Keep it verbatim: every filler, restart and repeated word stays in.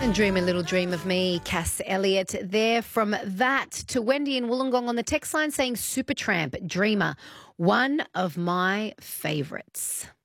And dream a little dream of me, Cass Elliott there. From that to Wendy in Wollongong on the text line saying Supertramp, Dreamer, one of my favourites.